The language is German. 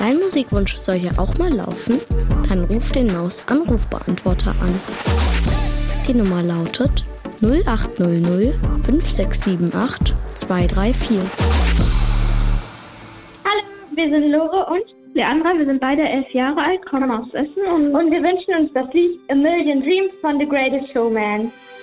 Dein Musikwunsch soll ja auch mal laufen? Dann ruf den Maus-Anrufbeantworter an. Die Nummer lautet 0800 5678 234. Hallo, wir sind Lore und Leandra. Wir sind beide 11 Jahre alt, kommen aus Essen und wir wünschen uns das Lied A Million Dreams von The Greatest Showman.